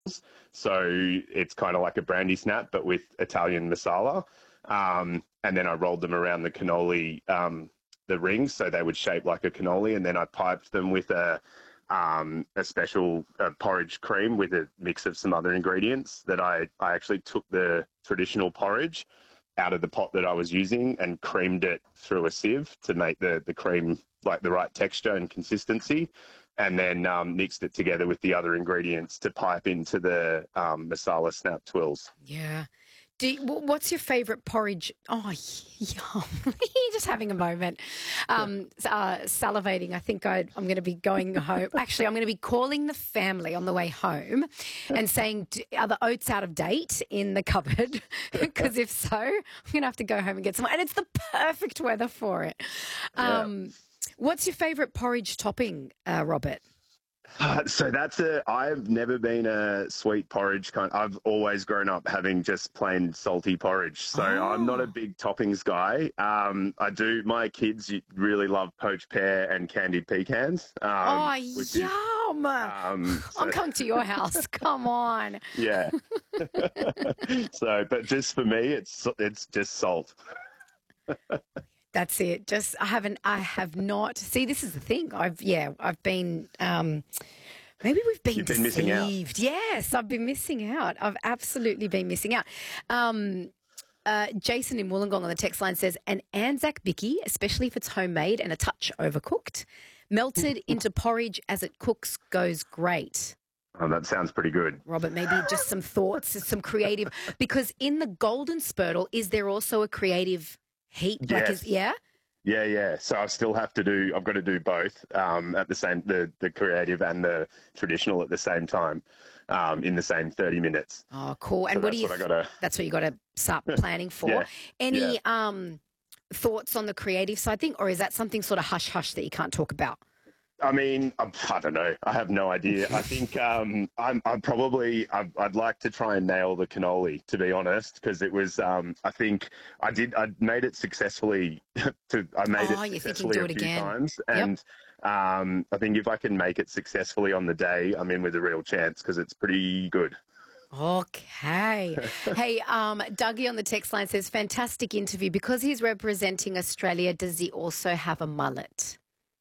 So it's kind of like a brandy snap, but with Italian masala. And then I rolled them around the cannoli, the rings, so they would shape like a cannoli. And then I piped them with a special porridge cream with a mix of some other ingredients that I actually took the traditional porridge out of the pot that I was using and creamed it through a sieve to make the cream like the right texture and consistency, and then mixed it together with the other ingredients to pipe into the masala snap twills. Yeah. What's your favourite porridge? Oh, yum. You're just having a moment. Salivating. I think I'm going to be going home. Actually, I'm going to be calling the family on the way home and saying, are the oats out of date in the cupboard? Because if so, I'm going to have to go home and get some. And it's the perfect weather for it. Yeah. What's your favourite porridge topping, Robert? So I've never been a sweet porridge kind. I've always grown up having just plain salty porridge. So I'm not a Oh, big toppings guy. My kids really love poached pear and candied pecans. oh, Which is, yum. so I'm coming to your house. Come on. yeah. So, but just for me, it's just salt. That's it. I have not. See, this is the thing. I've been, maybe we've been You've been missing out. deceived. Yes, I've been missing out. I've absolutely been missing out. Um, Jason in Wollongong on the text line says, an Anzac bicky, especially if it's homemade and a touch overcooked, melted into porridge as it cooks goes great. Oh, that sounds pretty good. Robert, maybe just some thoughts, some creative, because in the golden spurtle, is there also a creative heat? Yes. Yeah? Yeah, yeah. So I've got to do both at the creative and the traditional at the same time in the same 30 minutes. Oh, cool. So And what that's do you? what I got to, That's what you got to start planning for. yeah, yeah. Any thoughts on the creative side thing, or is that something sort of hush hush that you can't talk about? I mean, I don't know. I have no idea. I think I'd like to try and nail the cannoli, to be honest, because it was, I think I made it successfully. I made Oh, it you think you can successfully do a it few again? times. Yep. And I think if I can make it successfully on the day, I'm in with a real chance because it's pretty good. Okay. Hey, Dougie on the text line says, fantastic interview. Because he's representing Australia, does he also have a mullet?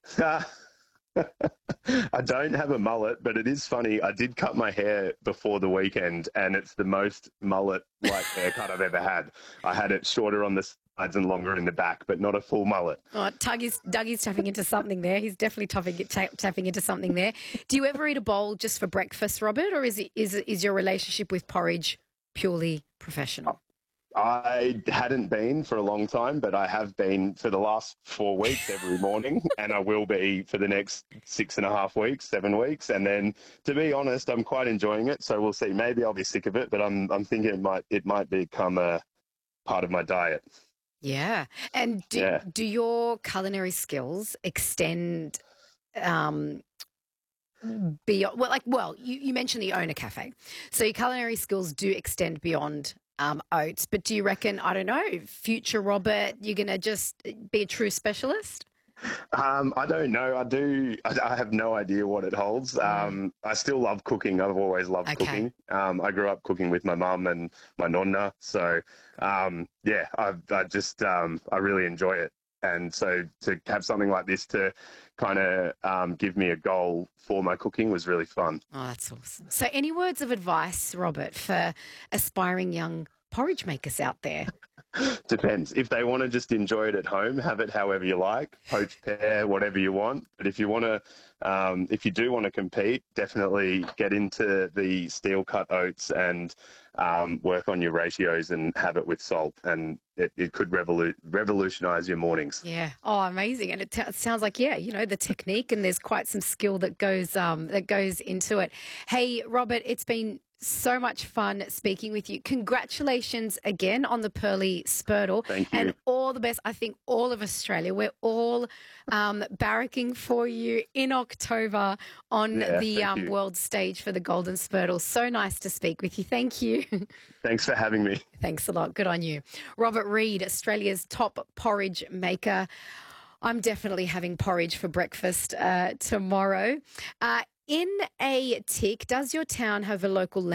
I don't have a mullet, but it is funny. I did cut my hair before the weekend, and it's the most mullet-like haircut I've ever had. I had it shorter on the sides and longer in the back, but not a full mullet. Oh, Dougie's tapping into something there. He's definitely tapping into something there. Do you ever eat a bowl just for breakfast, Robert, or is your relationship with porridge purely professional? I hadn't been for a long time, but I have been for the last 4 weeks every morning, and I will be for the next 6.5 weeks, 7 weeks. And then, to be honest, I'm quite enjoying it. So we'll see. Maybe I'll be sick of it, but I'm thinking it might become a part of my diet. Yeah. And Yeah. do your culinary skills extend beyond, you mentioned you own a cafe. So your culinary skills do extend beyond oats, but do you reckon, I don't know, future Robert, you're going to just be a true specialist? I don't know. I have no idea what it holds. I still love cooking. I've always loved Okay. cooking. I grew up cooking with my mum and my nonna. So, yeah, I really enjoy it. And so to have something like this to kind of give me a goal for my cooking was really fun. Oh, that's awesome. So any words of advice, Robert, for aspiring young porridge makers out there? Depends. If they want to just enjoy it at home, have it however you like, poached pear, whatever you want. But if if you do want to compete, definitely get into the steel cut oats and work on your ratios and have it with salt. And it could revolutionize your mornings. Yeah. Oh, amazing. And it sounds like, yeah, the technique, and there's quite some skill that goes into it. Hey, Robert, it's been so much fun speaking with you. Congratulations again on the Pearly Spurtle. Thank you. And all the best. I think all of Australia, we're all barracking for you in October on Yeah, the thank you. world stage for the Golden Spurtle. So nice to speak with you. Thank you. Thanks for having me. Thanks a lot. Good on you. Robert Reid, Australia's top porridge maker. I'm definitely having porridge for breakfast tomorrow. In a tick, does your town have a local